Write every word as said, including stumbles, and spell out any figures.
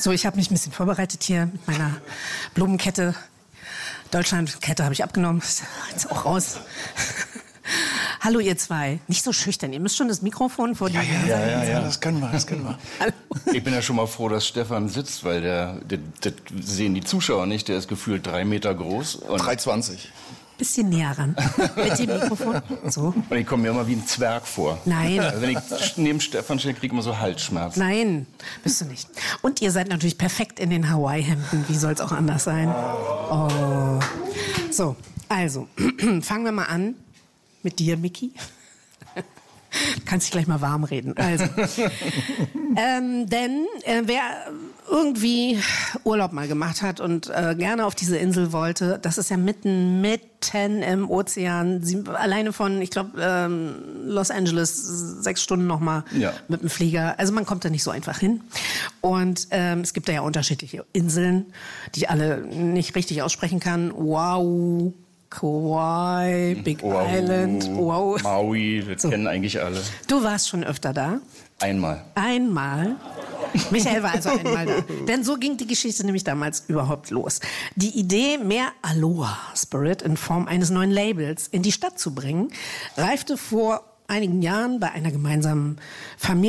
So, ich habe mich ein bisschen vorbereitet hier mit meiner Blumenkette. Deutschlandkette habe ich abgenommen. Ist jetzt auch raus. Hallo ihr zwei. Nicht so schüchtern. Ihr müsst schon das Mikrofon vor die ja, ja, ja, ja, ja, das können wir, das können wir. Hallo. Ich bin ja schon mal froh, dass Stefan sitzt, weil der, der, das sehen die Zuschauer nicht. Der ist gefühlt drei Meter groß. Und drei zwanzig. Bisschen näher ran mit dem Mikrofon. So. Und ich komme mir immer wie ein Zwerg vor. Nein. Also wenn ich neben Stefan stehe, kriege ich immer so Halsschmerzen. Nein, bist du nicht. Und ihr seid natürlich perfekt in den Hawaii-Hemden. Wie soll es auch anders sein? Oh. So, also, fangen wir mal an mit dir, Micky. Du kannst dich gleich mal warm reden. Also, ähm, denn äh, wer irgendwie Urlaub mal gemacht hat und äh, gerne auf diese Insel wollte, das ist ja mitten, mitten im Ozean. Sie, alleine von, ich glaube, ähm, Los Angeles sechs Stunden nochmal ja. mit dem Flieger. Also man kommt da nicht so einfach hin. Und ähm, es gibt da ja unterschiedliche Inseln, die ich alle nicht richtig aussprechen kann. Wow. Kauai, Big Oahu, Island, wow. Maui, das So. kennen eigentlich alle. Du warst schon öfter da? Einmal. Einmal? Michael war also einmal da. Denn so ging die Geschichte nämlich damals überhaupt los. Die Idee, mehr Aloha Spirit in Form eines neuen Labels in die Stadt zu bringen, reifte vor einigen Jahren bei einer gemeinsamen Familie